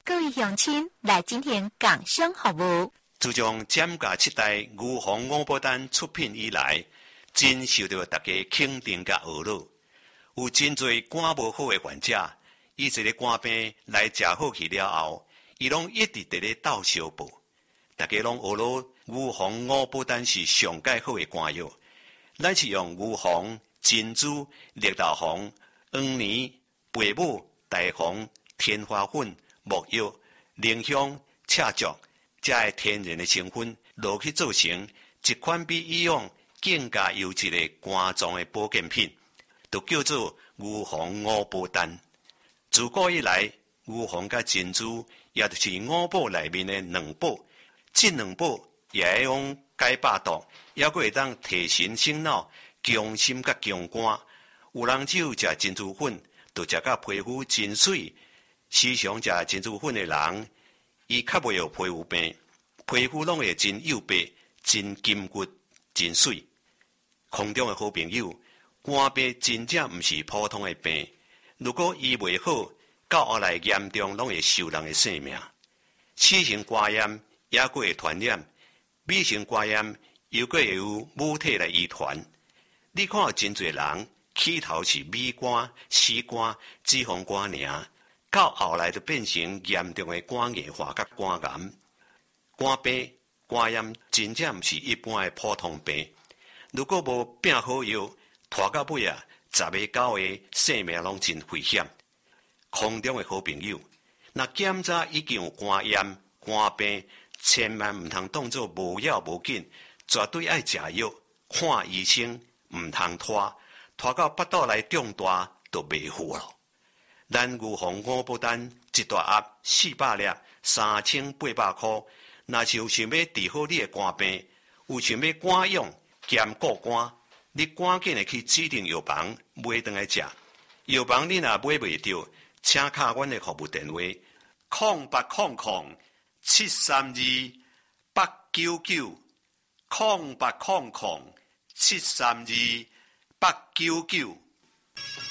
各位乡亲来进行工商服务。 自从减价7代牛黄五宝丹出品以来，真受到大家肯定甲学乐。有真侪肝无好的患者，伊这个肝病来食好去了后，伊拢一直伫咧斗小补。大家拢学乐牛黄五宝丹是上介好的肝药，咱是用牛黄、珍珠、绿豆黄、黄泥、白母、大黄、天花粉、木药、凝香、赤竹，这些天然的成分落去做成一款比以往更加优质的肝脏的保健品，就叫做牛黄五宝丹。自古以来，牛黄甲珍珠也就是五宝内面的两宝，这两宝也会用解百毒，也会当提神醒脑、强心甲强肝。有人只有食珍珠粉，就食甲皮肤真水。时常食珍珠粉的人，伊较袂有皮肤病，皮肤拢会真幼白、真金骨、真水。空中的好朋友，肝病真正毋是普通的病，如果医袂好，到后来严重拢会受人的性命。C型肝炎也佫会传染，B型肝炎又佫会有母体来遗传。你看有真侪人起头是米肝、C肝、脂肪肝尔。到后来就变成严重的肝硬化甲肝癌。肝病、肝炎真正毋是一般的普通病，如果无拼好药，拖到尾啊，10个9个性命拢真危险。空中的好朋友，若检查已经有肝炎、肝病，千万毋通当作无要无紧，绝对爱食药、看医生，毋通拖到腹肚来长大就袂好咯。咱牛黄五宝丹一大盒400粒，3800块。若是有想要治好你的肝病，有想要肝痒兼顾肝，你赶紧的去指定药房买回来食。药房你若买袂到，请敲阮的服务电话：0800-732-899，0800-732-899。